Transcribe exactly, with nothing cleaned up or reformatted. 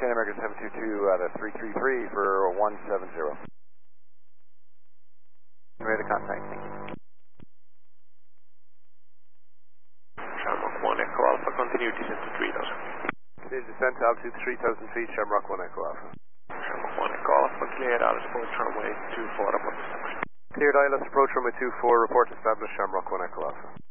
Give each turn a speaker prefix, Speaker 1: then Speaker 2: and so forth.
Speaker 1: American seven two two at a three three three for one seven zero. Ready to contact, thank you.
Speaker 2: Shamrock one Echo Alpha, continue descent to three thousand.
Speaker 1: Continue descent to altitude three thousand feet, Shamrock one Echo Alpha.
Speaker 2: Shamrock one Echo Alpha, cleared out approach runway two four, report established.
Speaker 1: Cleared I L S approach runway two four, report established, Shamrock one Echo Alpha.